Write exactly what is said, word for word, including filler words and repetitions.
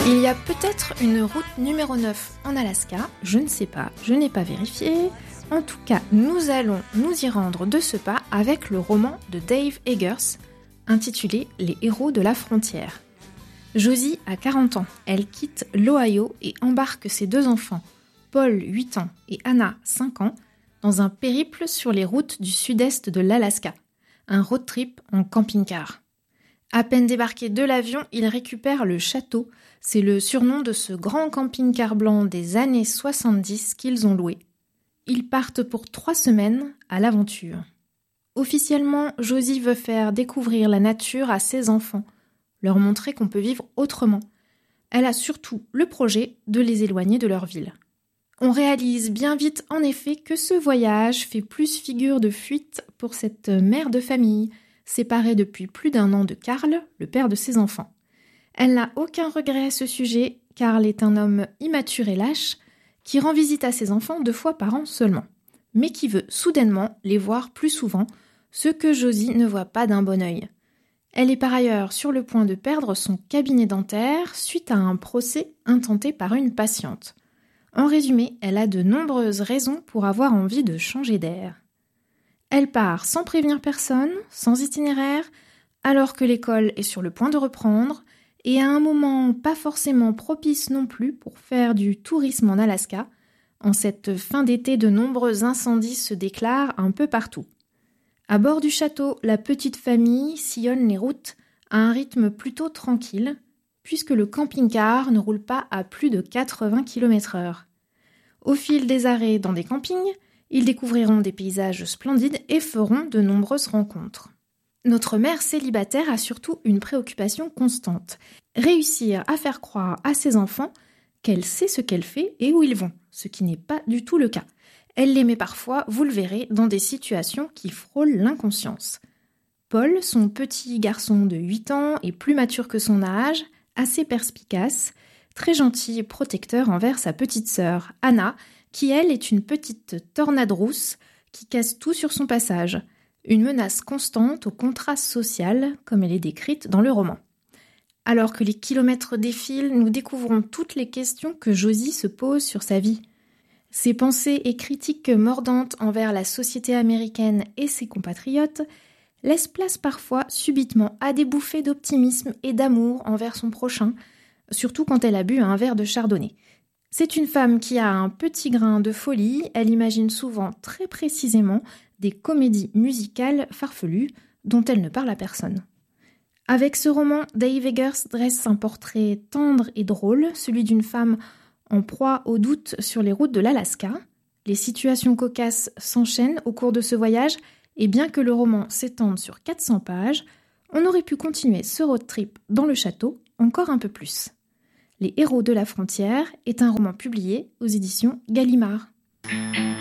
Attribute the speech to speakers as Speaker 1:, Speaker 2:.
Speaker 1: Il y a peut-être une route numéro neuf en Alaska, je ne sais pas, je n'ai pas vérifié. En tout cas, nous allons nous y rendre de ce pas avec le roman de Dave Eggers, intitulé « Les héros de la frontière ». Josie a quarante ans, elle quitte l'Ohio et embarque ses deux enfants, Paul, huit ans, et Anna, cinq ans, dans un périple sur les routes du sud-est de l'Alaska, un road trip en camping-car. À peine débarqué de l'avion, il récupère le château, c'est le surnom de ce grand camping-car blanc des années soixante-dix qu'ils ont loué. Ils partent pour trois semaines à l'aventure. Officiellement, Josie veut faire découvrir la nature à ses enfants, leur montrer qu'on peut vivre autrement. Elle a surtout le projet de les éloigner de leur ville. On réalise bien vite en effet que ce voyage fait plus figure de fuite pour cette mère de famille, séparée depuis plus d'un an de Carl, le père de ses enfants. Elle n'a aucun regret à ce sujet, Carl est un homme immature et lâche, qui rend visite à ses enfants deux fois par an seulement, mais qui veut soudainement les voir plus souvent, ce que Josie ne voit pas d'un bon œil. Elle est par ailleurs sur le point de perdre son cabinet dentaire suite à un procès intenté par une patiente. En résumé, elle a de nombreuses raisons pour avoir envie de changer d'air. Elle part sans prévenir personne, sans itinéraire, alors que l'école est sur le point de reprendre, et à un moment pas forcément propice non plus pour faire du tourisme en Alaska. En cette fin d'été, de nombreux incendies se déclarent un peu partout. À bord du château, la petite famille sillonne les routes à un rythme plutôt tranquille, puisque le camping-car ne roule pas à plus de quatre-vingts kilomètres heure. Au fil des arrêts dans des campings, ils découvriront des paysages splendides et feront de nombreuses rencontres. Notre mère célibataire a surtout une préoccupation constante, réussir à faire croire à ses enfants qu'elle sait ce qu'elle fait et où ils vont, ce qui n'est pas du tout le cas. Elle les met parfois, vous le verrez, dans des situations qui frôlent l'inconscience. Paul, son petit garçon de huit ans et plus mature que son âge, assez perspicace, très gentil et protecteur envers sa petite sœur, Anna, qui elle est une petite tornade rousse qui casse tout sur son passage. Une menace constante au contraste social, comme elle est décrite dans le roman. Alors que les kilomètres défilent, nous découvrons toutes les questions que Josie se pose sur sa vie. Ses pensées et critiques mordantes envers la société américaine et ses compatriotes laissent place parfois subitement à des bouffées d'optimisme et d'amour envers son prochain, surtout quand elle a bu un verre de chardonnay. C'est une femme qui a un petit grain de folie, elle imagine souvent très précisément des comédies musicales farfelues dont elle ne parle à personne. Avec ce roman, Dave Eggers dresse un portrait tendre et drôle, celui d'une femme en proie au doute sur les routes de l'Alaska. Les situations cocasses s'enchaînent au cours de ce voyage, et bien que le roman s'étende sur quatre cents pages, on aurait pu continuer ce road trip dans le château encore un peu plus. Les héros de la frontière est un roman publié aux éditions Gallimard.